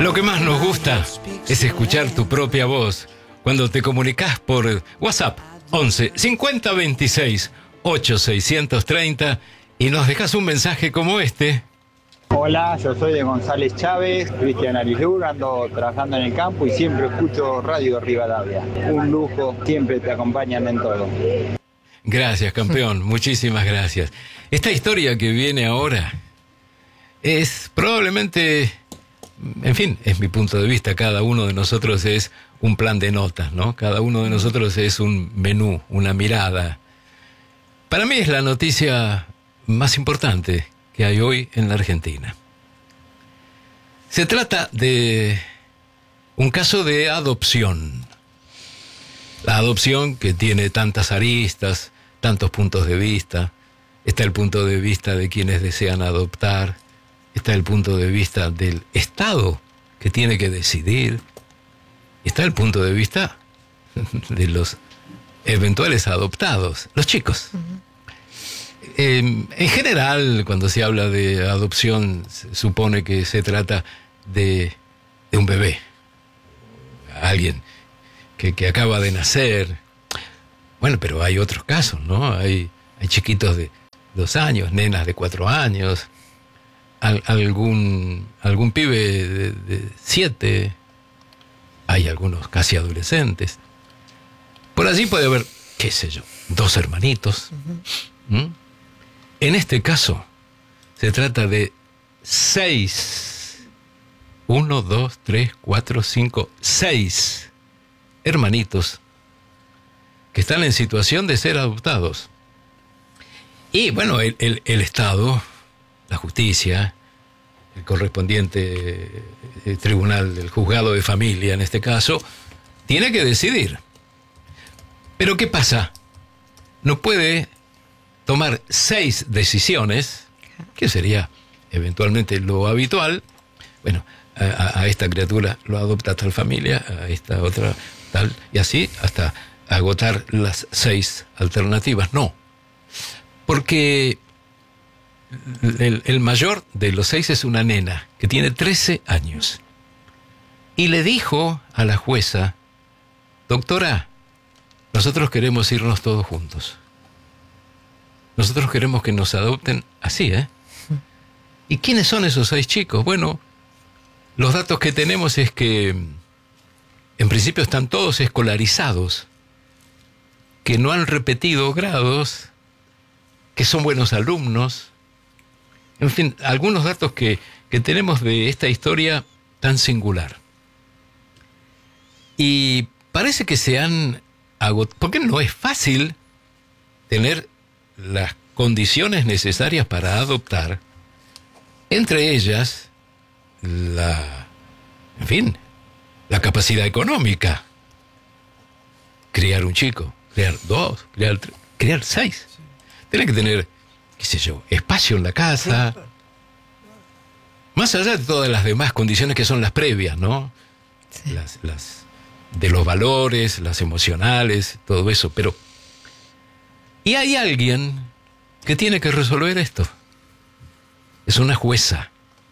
Lo que más nos gusta es escuchar tu propia voz cuando te comunicas por WhatsApp 11 50 26 8 630 y nos dejas un mensaje como este. Hola, yo soy de González Chávez, Cristian Arilur, ando trabajando en el campo y siempre escucho Radio Rivadavia. Un lujo, siempre te acompañan en todo. Gracias, campeón, muchísimas gracias. Esta historia que viene ahora es probablemente, en fin, es mi punto de vista, cada uno de nosotros es un plan de notas, ¿no? Cada uno de nosotros es un menú, una mirada. Para mí es la noticia más importante que hay hoy en la Argentina. Se trata de un caso de adopción. La adopción que tiene tantas aristas, tantos puntos de vista. Está el punto de vista de quienes desean adoptar. Está el punto de vista del Estado que tiene que decidir. Está el punto de vista de los eventuales adoptados, los chicos. En general, cuando se habla de adopción, se supone que se trata de un bebé, alguien que acaba de nacer. Bueno, pero hay otros casos, ¿no? Hay chiquitos de 2 años, nenas de 4 años, algún pibe de 7, hay algunos casi adolescentes. Por allí puede haber, qué sé yo, 2 hermanitos. En este caso, se trata de 6, 1, 2, 3, 4, 5, 6 hermanitos que están en situación de ser adoptados. Y bueno, el Estado, la justicia, el correspondiente tribunal, el juzgado de familia en este caso, tiene que decidir. Pero ¿qué pasa? No puede tomar 6 decisiones, que sería eventualmente lo habitual. Bueno, a esta criatura lo adopta tal familia, a esta otra tal, y así hasta agotar las 6 alternativas. No, porque el mayor de los 6 es una nena que tiene 13 años. Y le dijo a la jueza: doctora, nosotros queremos irnos todos juntos. Nosotros queremos que nos adopten así, ¿eh? ¿Y quiénes son esos 6 chicos? Bueno, los datos que tenemos es que en principio están todos escolarizados, que no han repetido grados, que son buenos alumnos. En fin, algunos datos que tenemos de esta historia tan singular. Y parece que se han agotado, porque no es fácil tener las condiciones necesarias para adoptar, entre ellas la capacidad económica. Criar un chico, criar 2, criar 3, criar 6. Tiene que tener, qué sé yo, espacio en la casa. Más allá de todas las demás condiciones que son las previas, ¿no? Sí. Las de los valores, las emocionales, todo eso, pero y hay alguien que tiene que resolver esto. Es una jueza.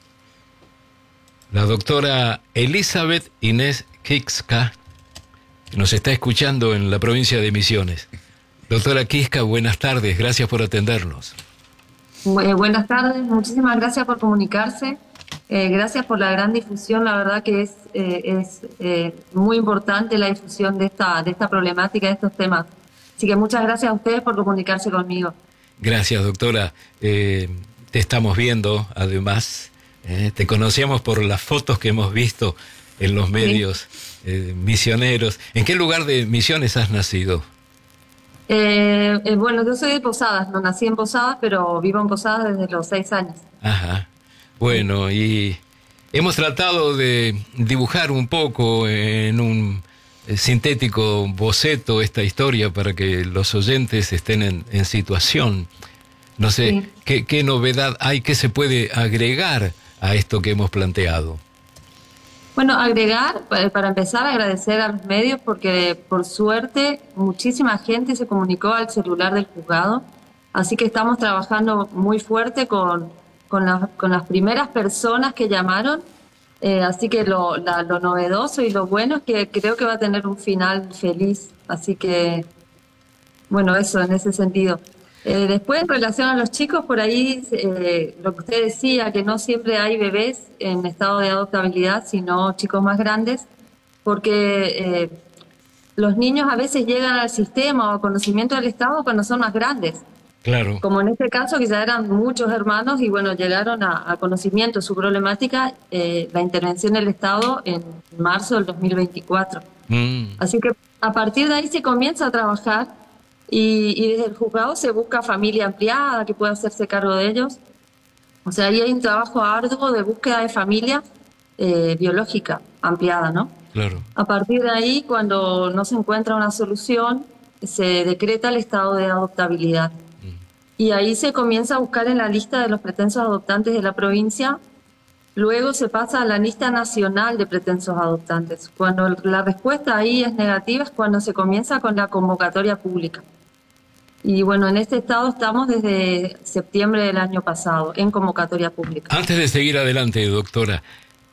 La doctora Elizabeth Inés Kiska, que nos está escuchando en la provincia de Misiones. Doctora Kiska, buenas tardes, gracias por atendernos. Buenas tardes, muchísimas gracias por comunicarse. Gracias por la gran difusión, la verdad que es muy importante la difusión de esta problemática, de estos temas. Así que muchas gracias a ustedes por comunicarse conmigo. Gracias, doctora. Te estamos viendo, además. Te conocíamos por las fotos que hemos visto en los medios misioneros. ¿En qué lugar de Misiones has nacido? Bueno, yo soy de Posadas. No nací en Posadas, pero vivo en Posadas desde los 6 años. Ajá. Bueno, y hemos tratado de dibujar un poco en un sintético boceto esta historia para que los oyentes estén en situación. No sé, sí. ¿Qué novedad hay? ¿Qué se puede agregar a esto que hemos planteado? Bueno, agregar, para empezar, agradecer a los medios porque por suerte muchísima gente se comunicó al celular del juzgado, así que estamos trabajando muy fuerte con las primeras personas que llamaron Así que lo novedoso y lo bueno es que creo que va a tener un final feliz. Así que, bueno, eso en ese sentido. Después, en relación a los chicos, por ahí lo que usted decía, que no siempre hay bebés en estado de adoptabilidad, sino chicos más grandes, porque los niños a veces llegan al sistema o al conocimiento del Estado cuando son más grandes. Claro. Como en este caso, que ya eran muchos hermanos y bueno, llegaron a conocimiento de su problemática, la intervención del Estado en marzo del 2024. Así que a partir de ahí se comienza a trabajar y desde el juzgado se busca familia ampliada que pueda hacerse cargo de ellos. O sea, ahí hay un trabajo arduo de búsqueda de familia biológica ampliada, ¿no? Claro. A partir de ahí, cuando no se encuentra una solución, se decreta el estado de adoptabilidad. Y ahí se comienza a buscar en la lista de los pretensos adoptantes de la provincia. Luego se pasa a la lista nacional de pretensos adoptantes. Cuando la respuesta ahí es negativa es cuando se comienza con la convocatoria pública. Y bueno, en este estado estamos desde septiembre del año pasado, en convocatoria pública. Antes de seguir adelante, doctora,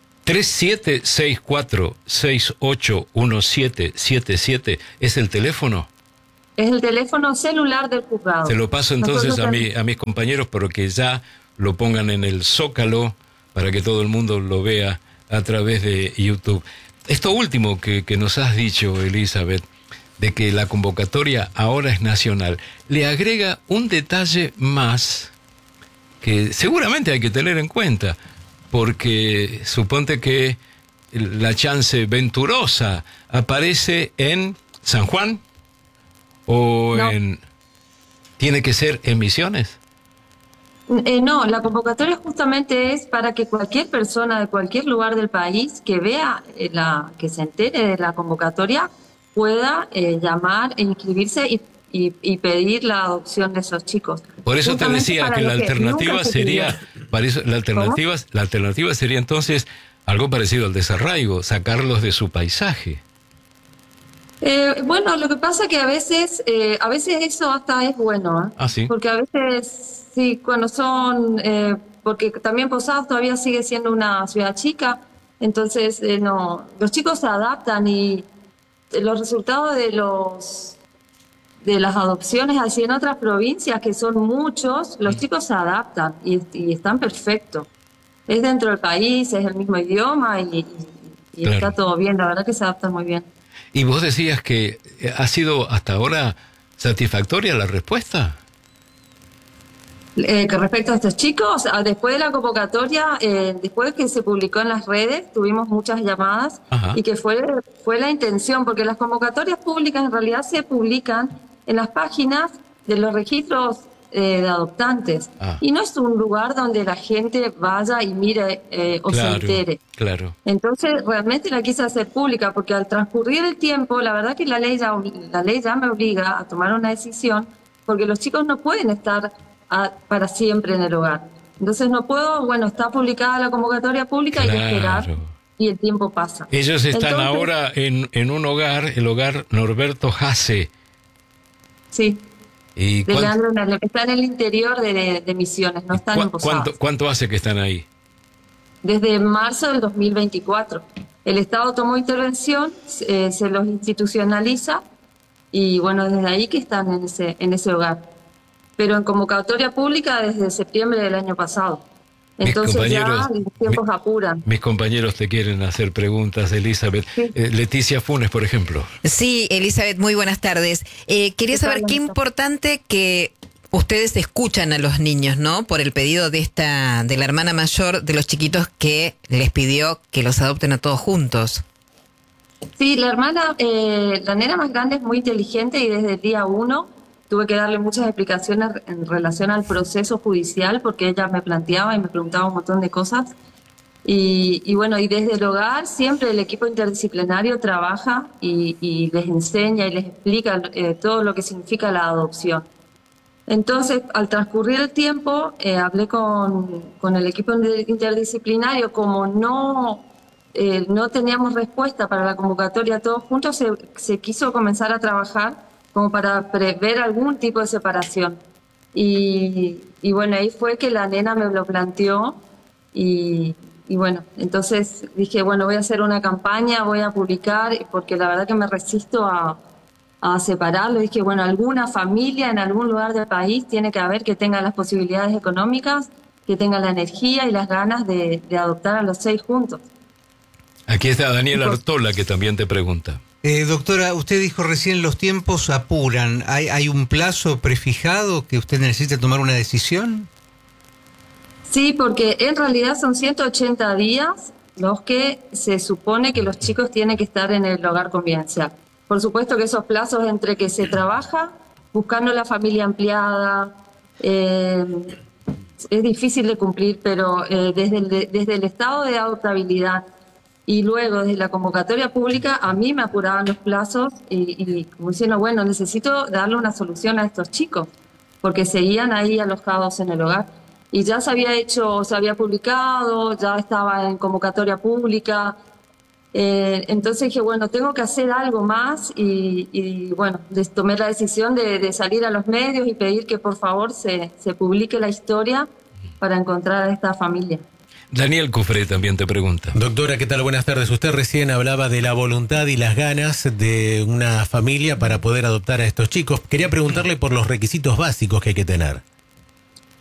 3764-681777 es el teléfono. Es el teléfono celular del juzgado. Se lo paso entonces a mis compañeros para que ya lo pongan en el Zócalo para que todo el mundo lo vea a través de YouTube. Esto último que nos has dicho, Elizabeth, de que la convocatoria ahora es nacional, le agrega un detalle más que seguramente hay que tener en cuenta, porque suponte que la chance venturosa aparece en San Juan o no. ¿Tiene que ser en Misiones? No, la convocatoria justamente es para que cualquier persona de cualquier lugar del país que vea, que se entere de la convocatoria, pueda llamar e inscribirse y pedir la adopción de esos chicos. Por eso te decía que la alternativa sería, la alternativa sería entonces algo parecido al desarraigo, sacarlos de su paisaje. Bueno, lo que pasa es que a veces eso hasta es bueno, ¿eh? Ah, sí. Porque a veces, sí, cuando son, porque también Posadas todavía sigue siendo una ciudad chica, entonces no, los chicos se adaptan y los resultados de las adopciones así en otras provincias, que son muchos, los chicos se adaptan y están perfectos. Es dentro del país, es el mismo idioma y claro, está todo bien, la verdad que se adaptan muy bien. Y vos decías que ha sido hasta ahora satisfactoria la respuesta. Que respecto a estos chicos, después de la convocatoria, después que se publicó en las redes, tuvimos muchas llamadas. Ajá. Y que fue la intención, porque las convocatorias públicas en realidad se publican en las páginas de los registros de adoptantes. Y no es un lugar donde la gente vaya y mire o se entere. Claro. Entonces realmente la quise hacer pública, porque al transcurrir el tiempo, la verdad que la ley ya me obliga a tomar una decisión, porque los chicos no pueden estar para siempre en el hogar. Entonces no puedo, está publicada la convocatoria pública, claro, y esperar, y el tiempo pasa. Ellos están ahora en un hogar, el hogar Norberto Hasse. Sí. ¿Y está en el interior de Misiones, no están en Posadas. ¿Cuánto hace que están ahí? Desde marzo del 2024. El Estado tomó intervención, se los institucionaliza y desde ahí que están en ese hogar. Pero en convocatoria pública desde septiembre del año pasado. Entonces ya los tiempos apuran. Mis compañeros te quieren hacer preguntas, Elizabeth. Sí. Leticia Funes, por ejemplo. Sí, Elizabeth, muy buenas tardes. Quería saber qué importante que ustedes escuchan a los niños, ¿no? Por el pedido de la hermana mayor de los chiquitos que les pidió que los adopten a todos juntos. Sí, la nena más grande es muy inteligente y desde el día 1 tuve que darle muchas explicaciones en relación al proceso judicial, porque ella me planteaba y me preguntaba un montón de cosas. Y desde el hogar siempre el equipo interdisciplinario trabaja y les enseña y les explica todo lo que significa la adopción. Entonces, al transcurrir el tiempo, hablé con el equipo interdisciplinario. Como no teníamos respuesta para la convocatoria todos juntos, se quiso comenzar a trabajar como para prever algún tipo de separación. Y ahí fue que la nena me lo planteó y bueno, entonces dije, bueno, voy a hacer una campaña, voy a publicar, porque la verdad que me resisto a separarlo. Dije, bueno, alguna familia en algún lugar del país tiene que haber que tenga las posibilidades económicas, que tenga la energía y las ganas de adoptar a los 6 juntos. Aquí está Daniel Artola, que también te pregunta. Doctora, usted dijo recién los tiempos apuran. ¿Hay un plazo prefijado que usted necesite tomar una decisión? Sí, porque en realidad son 180 días los que se supone que los chicos tienen que estar en el hogar convivencial. Por supuesto que esos plazos entre que se trabaja, buscando la familia ampliada, es difícil de cumplir, pero desde el estado de adoptabilidad y luego desde la convocatoria pública, a mí me apuraban los plazos y como diciendo, bueno, necesito darle una solución a estos chicos, porque seguían ahí alojados en el hogar. Y ya se había publicado, ya estaba en convocatoria pública. Entonces dije, bueno, tengo que hacer algo más y bueno, tomé la decisión de salir a los medios y pedir que por favor se publique la historia para encontrar a esta familia. Daniel Cufré también te pregunta. Doctora, ¿qué tal? Buenas tardes. Usted recién hablaba de la voluntad y las ganas de una familia para poder adoptar a estos chicos. Quería preguntarle por los requisitos básicos que hay que tener.